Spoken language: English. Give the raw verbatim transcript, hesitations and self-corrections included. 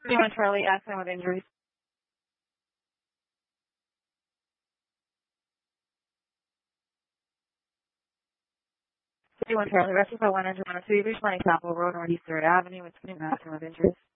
thirty-one Charlie, accident with injuries. thirty-one Charlie, rescue by one engine one oh two, reach Money Chapel Road, Northeast third Avenue, with accident with injuries.